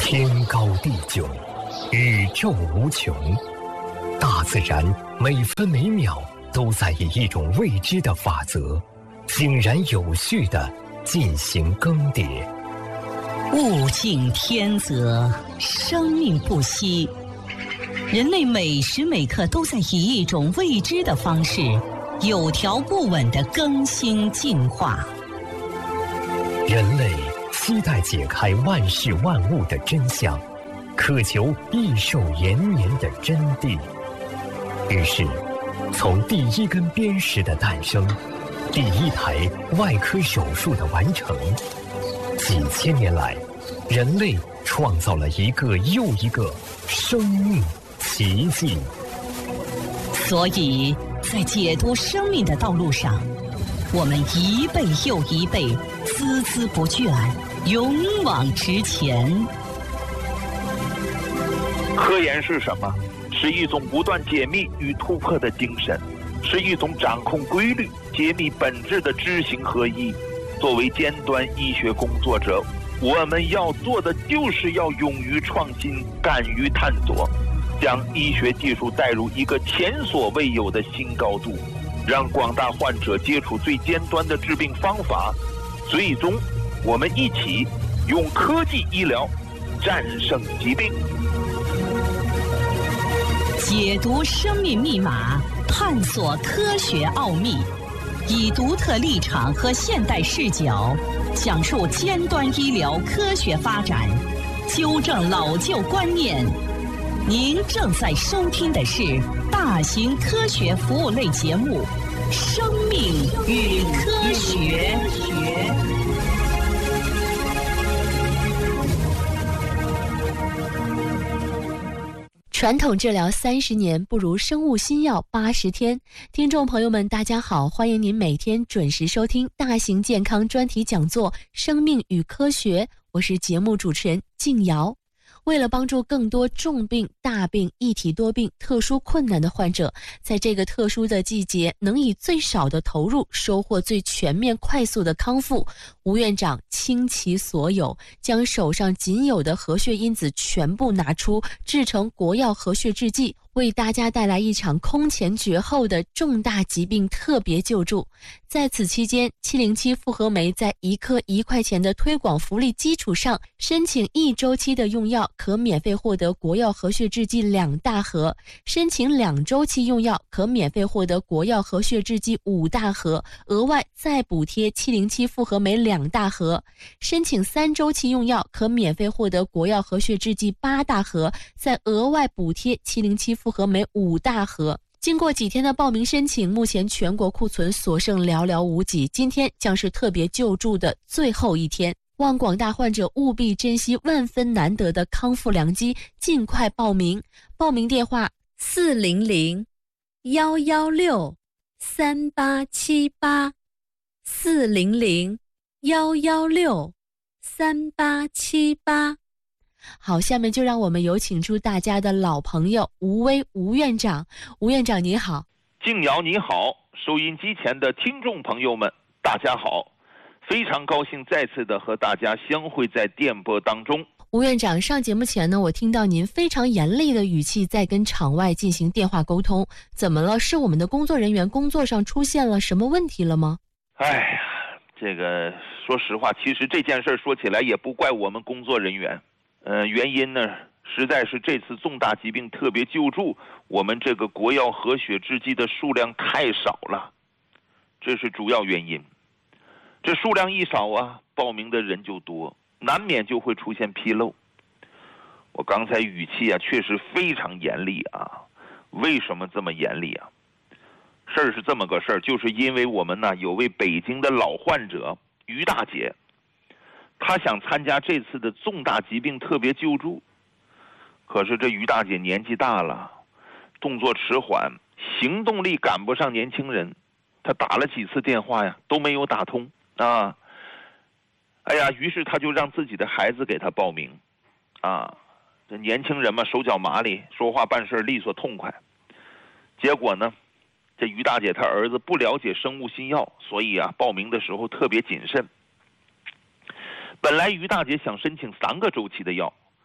天高地久，宇宙无穷，大自然每分每秒都在以一种未知的法则，井然有序地进行更迭。 物竞天择，生命不息。人类每时每刻都在以一种未知的方式，有条不紊地更新进化。 人类期待解开万事万物的真相，渴求益寿延年的真谛。于是，从第一根砭石的诞生，第一台外科手术的完成，几千年来，人类创造了一个又一个生命奇迹。 所以在解读生命的道路上，我们一辈又一辈，孜孜不倦，勇往直前。 科研是什么？是一种不断解密与突破的精神，是一种掌控规律、揭秘本质的知行合一。作为尖端医学工作者，我们要做的就是要勇于创新，敢于探索，将医学技术带入一个前所未有的新高度，让广大患者接触最尖端的治病方法。最终，我们一起用科技医疗战胜疾病。 解读生命密码，探索科学奥秘，以独特立场和现代视角，讲述尖端医疗科学发展，纠正老旧观念。您正在收听的是大型科学服务类节目《生命与科学》。 传统治疗30年，不如生物新药80天。听众朋友们，大家好，欢迎您每天准时收听大型健康专题讲座《生命与科学》，我是节目主持人静瑶。为了帮助更多重病、大病、一体多病、特殊困难的患者，在这个特殊的季节能以最少的投入收获最全面快速的康复，吴院长倾其所有，将手上仅有的核血因子全部拿出，制成国药核血制剂，为大家带来一场空前绝后的重大疾病特别救助。在此期间，707复合酶在1克1块钱的推广福利基础上，申请1周期的用药可免费获得国药核血制剂2大盒，申请2周期用药可免费获得国药核血制剂5大盒，额外再补贴707复合酶2大盒，申请3周期用药可免费获得国药核血制剂8大盒，再额外补贴707复合酶5大盒。经过几天的报名申请，目前全国库存所剩寥寥无几，今天将是特别救助的最后一天，望广大患者务必珍惜万分难得的康复良机，尽快报名。报名电话400-116-3878 400-116-3878。好，下面就让我们有请出大家的老朋友吴威吴院长。吴院长你好。 静瑶你好，收音机前的听众朋友们大家好，非常高兴再次的和大家相会在电波当中。 吴院长，上节目前呢，我听到您非常严厉的语气在跟场外进行电话沟通，怎么了？是我们的工作人员工作上出现了什么问题了吗？ 哎呀，这个说实话，其实这件事说起来也不怪我们工作人员。原因呢，实在是这次重大疾病特别救助，我们这个国药核血制剂的数量太少了，这是主要原因。这数量一少啊，报名的人就多，难免就会出现纰漏。我刚才语气啊，确实非常严厉啊。为什么这么严厉啊？事儿是这么个事儿，就是因为我们呢有位北京的老患者于大姐。他想参加这次的重大疾病特别救助，可是这于大姐年纪大了，动作迟缓，行动力赶不上年轻人，他打了几次电话呀，都没有打通啊。哎呀，于是他就让自己的孩子给他报名啊。这年轻人嘛，手脚麻利，说话办事利索痛快。结果呢，这于大姐她儿子不了解生物新药，所以啊，报名的时候特别谨慎。本来于大姐想申请3个周期的药，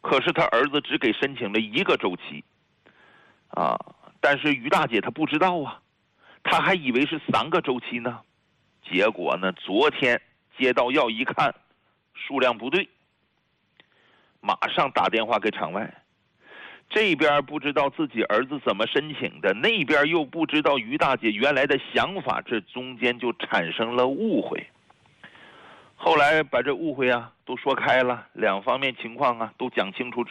可是他儿子只给申请了1个周期，但是于大姐她不知道啊，她还以为是3个周期呢。结果呢，昨天接到药一看，数量不对，马上打电话给场外。这边不知道自己儿子怎么申请的，那边又不知道于大姐原来的想法，这中间就产生了误会。后来把这误会都说开了，2方面情况都讲清楚